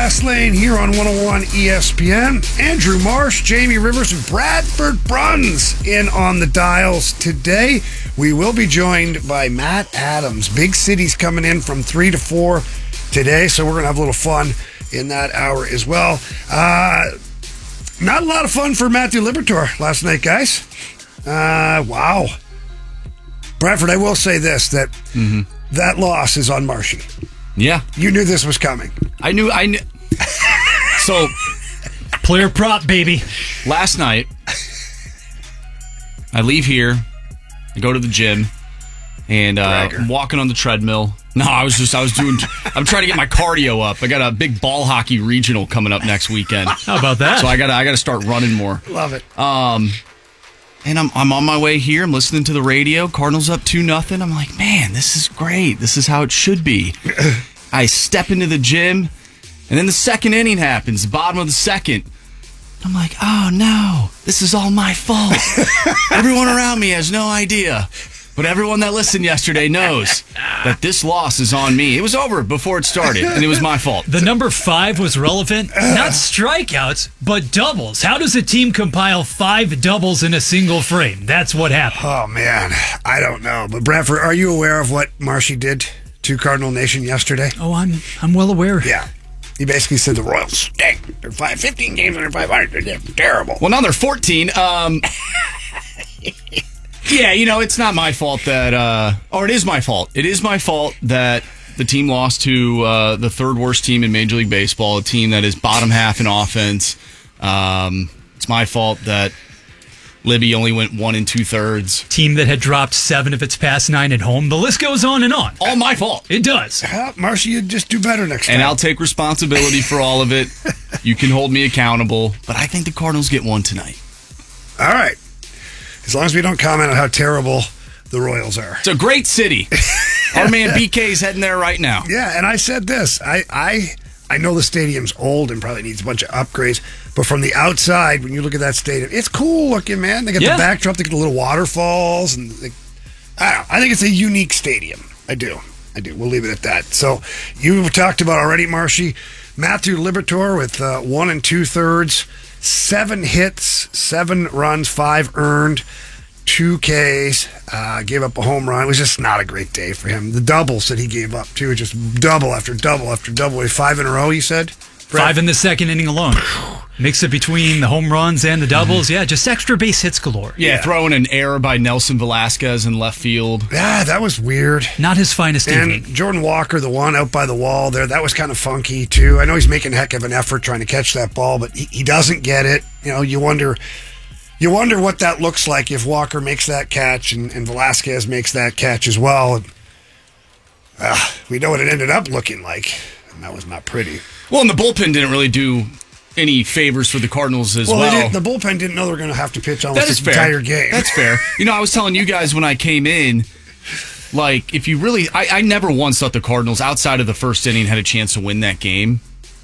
Fast Lane here on 101 ESPN. Andrew Marsh, Jamie Rivers, and Bradford Bruns in on the dials today. We will be joined by Matt Adams. Big City's coming in from 3 to 4 today, so we're going to have a little fun in that hour as well. Not a lot of fun for Matthew Liberatore last night, guys. Wow. Bradford, I will say this, that that loss is on Marshy. Yeah. You knew this was coming. I knew. So, player prop, baby. Last night, I leave here, I go to the gym, and I'm walking on the treadmill. No, I'm trying to get my cardio up. I got a big ball hockey regional coming up next weekend. How about that? So I gotta start running more. Love it. And I'm on my way here. I'm listening to the radio. Cardinals up 2-0. I'm like, man, this is great. This is how it should be. I step into the gym, and then the second inning happens, the bottom of the second. I'm like, oh, no, this is all my fault. Everyone around me has no idea. But everyone that listened yesterday knows that this loss is on me. It was over before it started, and it was my fault. The number 5 was relevant. Not strikeouts, but doubles. How does a team compile 5 doubles in a single frame? That's what happened. Oh, man. I don't know. But, Bradford, are you aware of what Marshy did to Cardinal Nation yesterday? Oh, I'm well aware. Yeah. He basically said the Royals stink. They're 15 games under 500. They're terrible. Well, now they're 14. Yeah, it's not my fault that, or it is my fault. It is my fault that the team lost to the third worst team in Major League Baseball, a team that is bottom half in offense. It's my fault that Libby only went 1 2/3. Team that had dropped 7 of its past 9 at home. The list goes on and on. All my fault. It does. Marshy, you'd just do better next time. And I'll take responsibility for all of it. You can hold me accountable, but I think the Cardinals get 1 tonight. All right. As long as we don't comment on how terrible the Royals are. It's a great city. Our man BK's heading there right now. Yeah, and I said this. I know the stadium's old and probably needs a bunch of upgrades, but from the outside, when you look at that stadium, it's cool looking, man. They got the backdrop, they got the little waterfalls, and I think it's a unique stadium. I do. We'll leave it at that. So you talked about already, Marshy, Matthew Liberatore with 1 2/3. 7 hits, 7 runs, 5 earned, 2 Ks, gave up a home run. It was just not a great day for him. The doubles that he gave up, too, just double after double after double. 5 in a row, you said? Brett? 5 in the second inning alone. Mix it between the home runs and the doubles. Yeah, just extra base hits galore. Yeah, throwing an error by Nelson Velasquez in left field. Yeah, that was weird. Not his finest evening. And Jordan Walker, the one out by the wall there, that was kind of funky, too. I know he's making a heck of an effort trying to catch that ball, but he doesn't get it. You wonder what that looks like if Walker makes that catch and Velasquez makes that catch as well. And, we know what it ended up looking like, and that was not pretty. Well, and the bullpen didn't really do any favors for the Cardinals as well. The bullpen didn't know they were going to have to pitch almost the entire game. That's fair. I was telling you guys when I came in, like, if you really... I never once thought the Cardinals, outside of the first inning, had a chance to win that game.